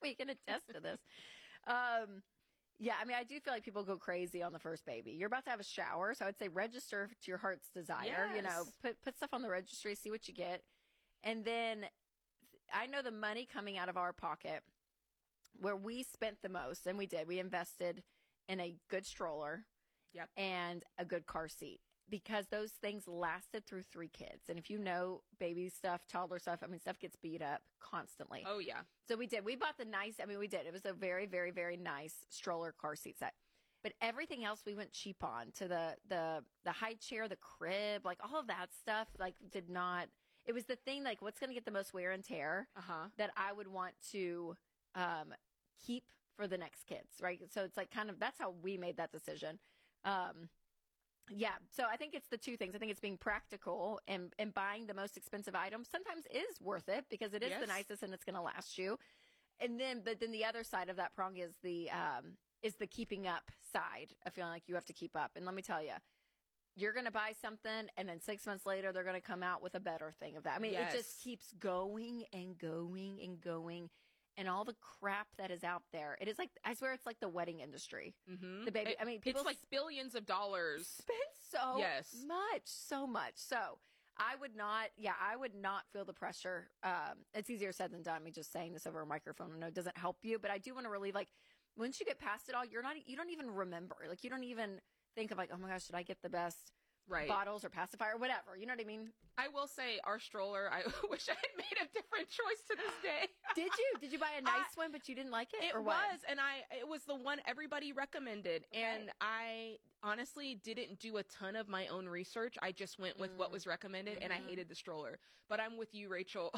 we can attest to this. Yeah, I mean, I do feel like people go crazy on the first baby. You're about to have a shower, so I would say register to your heart's desire. Yes. You know, put stuff on the registry, see what you get. And then I know the money coming out of our pocket where we spent the most, and we did. We invested in a good stroller and a good car seat because those things lasted through 3 kids. And if you know baby stuff, toddler stuff, I mean, stuff gets beat up constantly. Oh, yeah. So we did. We bought we did. It was a very, very, very nice stroller car seat set. But everything else we went cheap on to the high chair, the crib, like all of that stuff, like did not. It was the thing, like what's going to get the most wear and tear that I would want to keep for the next kids, right? So it's like kind of, that's how we made that decision. Yeah. So I think it's the 2 things. I think it's being practical and buying the most expensive items sometimes is worth it because it is the nicest and it's going to last you. And then, but then the other side of that prong is the keeping up side of feeling like you have to keep up. And let me tell you, you're going to buy something and then 6 months later, they're going to come out with a better thing of that. I mean, it just keeps going and going and going. And all the crap that is out there. It is like, I swear it's like the wedding industry. The baby, I mean, people. It's like billions of dollars. Spend so much. So I would not feel the pressure. It's easier said than done. Me just saying this over a microphone. I know it doesn't help you, but I do want to relieve, like, once you get past it all, you don't even remember. Like, you don't even think of like, oh my gosh, should I get the best bottles or pacifier or whatever? You know what I mean? I will say our stroller, I wish I had made a different choice to this day. Did you buy a nice one but you didn't like it? It or what? was, and it was the one everybody recommended. Okay. And I honestly didn't do a ton of my own research. I just went with what was recommended, and I hated the stroller. But I'm with you, Rachel.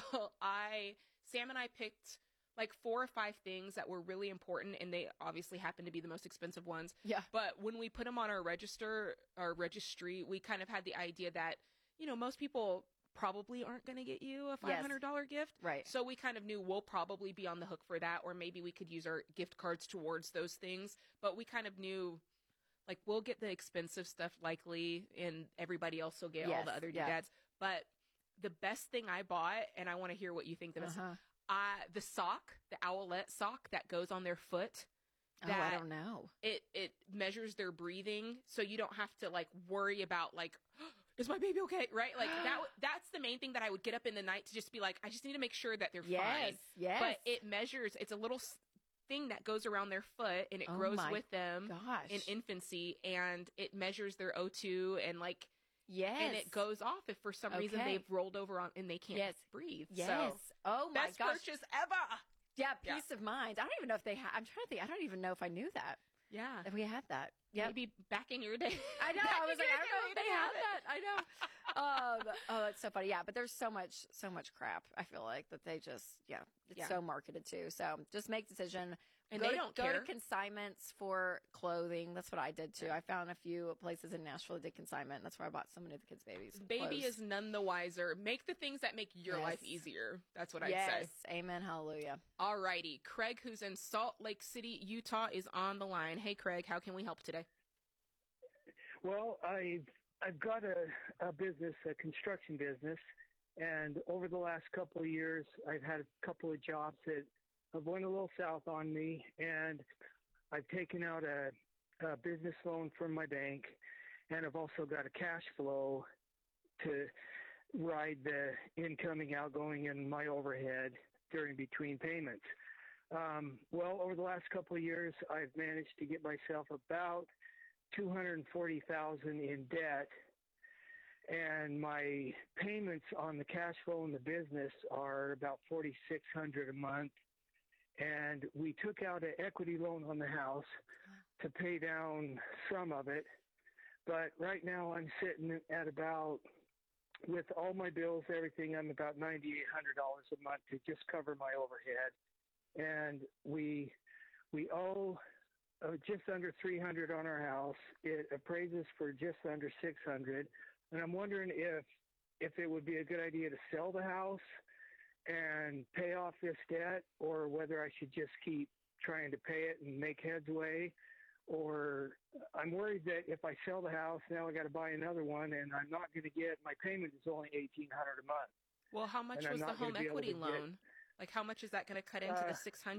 Sam and I picked like 4 or 5 things that were really important, and they obviously happen to be the most expensive ones. Yeah. But when we put them on our registry, we kind of had the idea that, you know, most people probably aren't going to get you a $500 gift. Right. So we kind of knew we'll probably be on the hook for that, or maybe we could use our gift cards towards those things. But we kind of knew, like, we'll get the expensive stuff likely, and everybody else will get all the other doodads. But the best thing I bought, and I want to hear what you think of this, the sock, the owlet sock that goes on their foot. I don't know. It measures their breathing, so you don't have to like worry about like, oh, is my baby okay? Right? Like that's the main thing that I would get up in the night to just be like, I just need to make sure that they're fine. Yes. But it measures. It's a little thing that goes around their foot, and it grows with them in infancy, and it measures their O2 and like. Yes. And it goes off if for some reason they've rolled over on and they can't breathe. Yes. So, oh my gosh. Best purchase ever. Yeah, peace of mind. I don't even know if they I'm trying to think. I don't even know if I knew that. Yeah. If we had that. Yeah. Maybe back in your day. I know. I was like, I don't know if they had that. I know. Oh, that's so funny. Yeah, but there's so much crap, I feel like, that they just, it's so marketed too. So just make decision. And they don't care. Go to consignments for clothing. That's what I did too. I found a few places in Nashville that did consignment. That's where I bought so many of the kids' babies. Baby is none the wiser. Make the things that make your life easier. That's what I'd say. Yes. Amen. Hallelujah. All righty. Craig, who's in Salt Lake City, Utah, is on the line. Hey, Craig, how can we help today? Well, I've got a business, a construction business, and over the last couple of years, I've had a couple of jobs that have went a little south on me, and I've taken out a business loan from my bank, and I've also got a cash flow to ride the incoming, outgoing, and my overhead during between payments. Well, over the last couple of years, I've managed to get myself about $240,000 in debt, and my payments on the cash flow in the business are about $4,600 a month. And we took out an equity loan on the house to pay down some of it. But right now I'm sitting at about, with all my bills, everything, I'm about $9,800 a month to just cover my overhead. And we owe just under $300 on our house. It appraises for just under $600. And I'm wondering if it would be a good idea to sell the house and pay off this debt, or whether I should just keep trying to pay it and make headway. Or I'm worried that if I sell the house, now I got to buy another one, and I'm not going to get, my payment is only $1,800 a month. Well, how much was the home equity loan? Like, how much is that going to cut into the 600?